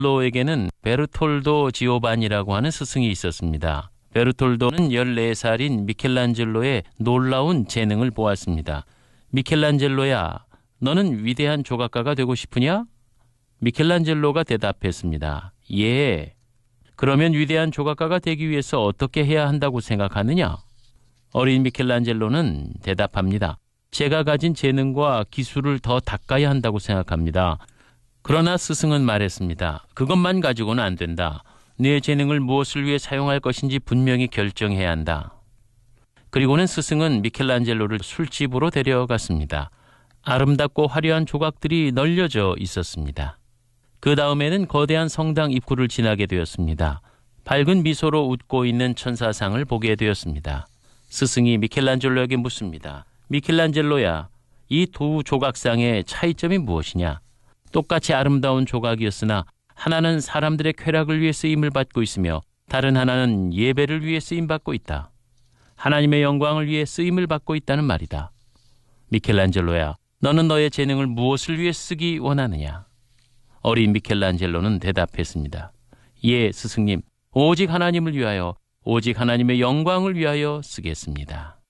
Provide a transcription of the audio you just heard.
미켈란젤로에게는 베르톨도 지오반니라고 하는 스승이 있었습니다. 베르톨도는 14살인 미켈란젤로의 놀라운 재능을 보았습니다. 미켈란젤로야, 너는 위대한 조각가가 되고 싶으냐? 미켈란젤로가 대답했습니다. 예. 그러면 위대한 조각가가 되기 위해서 어떻게 해야 한다고 생각하느냐? 어린 미켈란젤로는 대답합니다. 제가 가진 재능과 기술을 더 닦아야 한다고 생각합니다. 그러나 스승은 말했습니다. 그것만 가지고는 안 된다. 내 재능을 무엇을 위해 사용할 것인지 분명히 결정해야 한다. 그리고는 스승은 미켈란젤로를 술집으로 데려갔습니다. 아름답고 화려한 조각들이 널려져 있었습니다. 그 다음에는 거대한 성당 입구를 지나게 되었습니다. 밝은 미소로 웃고 있는 천사상을 보게 되었습니다. 스승이 미켈란젤로에게 묻습니다. 미켈란젤로야, 이 두 조각상의 차이점이 무엇이냐? 똑같이 아름다운 조각이었으나 하나는 사람들의 쾌락을 위해 쓰임을 받고 있으며 다른 하나는 예배를 위해 쓰임받고 있다. 하나님의 영광을 위해 쓰임을 받고 있다는 말이다. 미켈란젤로야, 너는 너의 재능을 무엇을 위해 쓰기 원하느냐? 어린 미켈란젤로는 대답했습니다. 예, 스승님, 오직 하나님을 위하여, 오직 하나님의 영광을 위하여 쓰겠습니다.